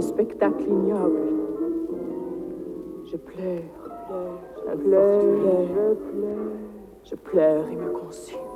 spectacle ignoble. Je pleure, je pleure et me consume.